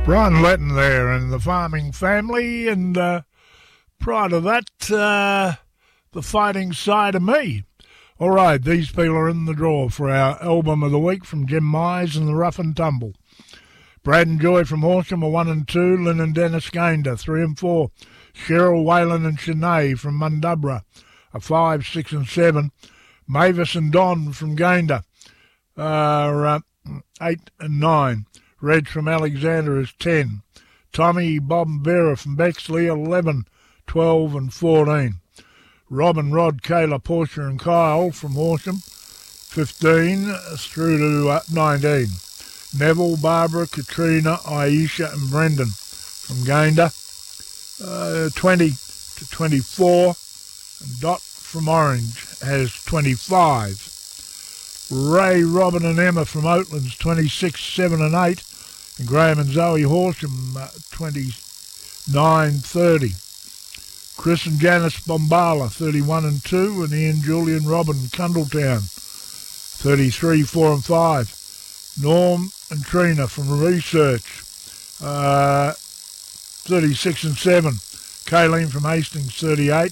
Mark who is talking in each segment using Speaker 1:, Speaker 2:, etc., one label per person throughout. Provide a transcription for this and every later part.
Speaker 1: Brian Letton there and the Farming Family, and prior to that, The Fighting Side of Me. All right, these people are in the draw for our Album of the Week from Jim Mize and the Rough and Tumble. Brad and Joy from Horsham are 1 and 2, Lynn and Dennis Gaynor 3 and 4, Cheryl, Whalen and Shanae from Mundubra are 5, 6 and 7, Mavis and Don from Gaynor are 8 and 9, Reg from Alexander is 10. Tommy, Bob and Vera from Bexley 11, 12 and 14. Robin, Rod, Kayla, Portia and Kyle from Horsham 15 through to 19. Neville, Barbara, Katrina, Aisha and Brendan from Gaynor 20 to 24. And Dot from Orange has 25. Ray, Robin and Emma from Oatlands 26, 7 and 8. And Graham and Zoe Horsham 29, 30. Chris and Janice Bombala 31 and 2. And Ian, Julian, Robin, Cundletown 33, 4 and 5. Norm and Trina from Research 36 and 7. Kayleen from Hastings 38.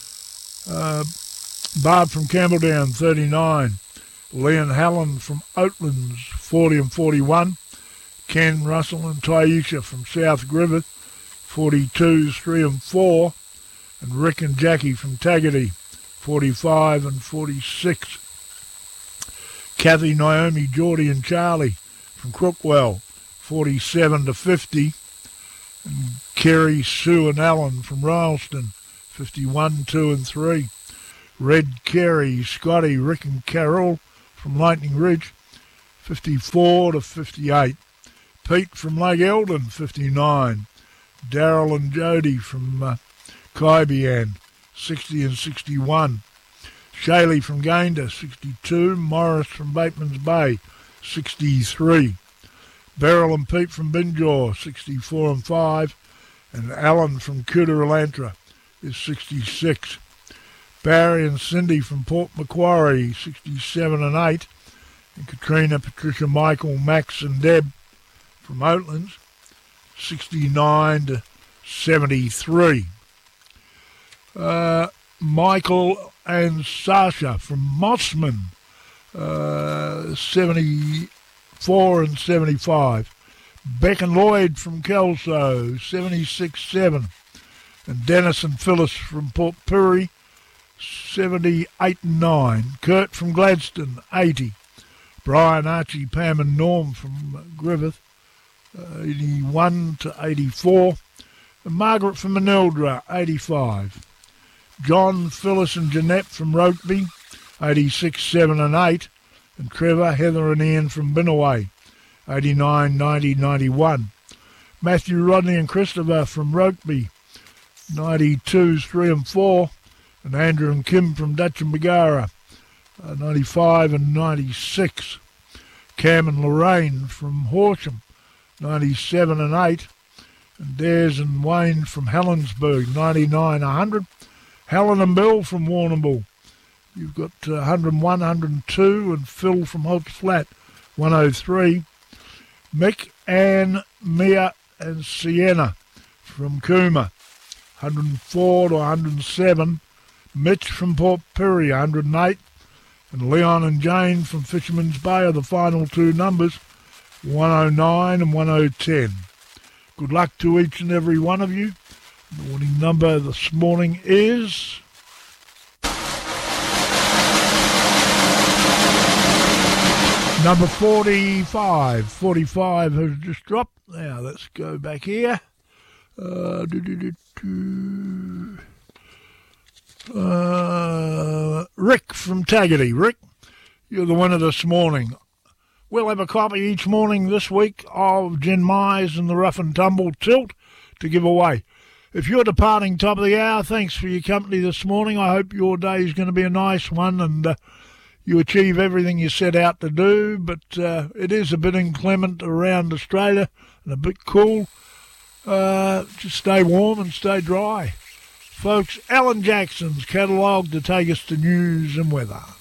Speaker 1: Barb from Campbelltown 39. Lee and Helen from Oatlands 40 and 41. Ken, Russell and Taisha from South Griffith 42, 3 and 4. And Rick and Jackie from Tagaty 45 and 46. Kathy, Naomi, Geordie and Charlie from Crookwell 47 to 50. And Kerry, Sue and Alan from Rylston 51, 2 and 3. Red, Kerry, Scotty, Rick and Carol from Lightning Ridge 54 to 58. Pete from Lake Eldon 59. Daryl and Jody from Kaibian 60 and 61. Shaylee from Gaynor 62. Morris from Bateman's Bay 63. Beryl and Pete from Binjaw 64 and 5. And Alan from Cooterantra is 66. Barry and Cindy from Port Macquarie 67 and 8. And Katrina, Patricia, Michael, Max and Deb from Oatlands 69 to 73. Michael and Sasha from Mossman 74 and 75. Beck and Lloyd from Kelso 76, 7. And Dennis and Phyllis from Port Pirie 78 and 9. Kurt from Gladstone 80. Brian, Archie, Pam and Norm from Griffith 81 to 84. And Margaret from Manildra 85. John, Phyllis and Jeanette from Rokeby 86, 7 and 8. And Trevor, Heather and Ian from Binnaway 89, 90, 91. Matthew, Rodney and Christopher from Rokeby 92, 3 and 4. And Andrew and Kim from Dutch and Bagara 95 and 96. Cam and Lorraine from Horsham 97 and 8. And Des and Wayne from Helensburgh 99, 100. Helen and Bill from Warrnambool. You've got 101, 102. And Phil from Holts Flat 103. Mick, Anne, Mia and Sienna from Cooma 104 to 107. Mitch from Port Pirie 108. And Leon and Jane from Fisherman's Bay are the final two numbers 109 and 1010. Good luck to each and every one of you. The winning number this morning is number 45. 45 has just dropped. Now let's go back here. Rick from Tagaty. Rick, you're the winner this morning. We'll have a copy each morning this week of Jim Mize and the Rough and Tumble Tilt to give away. If you're departing top of the hour, thanks for your company this morning. I hope your day is going to be a nice one and you achieve everything you set out to do. But it is a bit inclement around Australia and a bit cool. Just stay warm and stay dry. Folks, Alan Jackson's catalogue to take us to news and weather.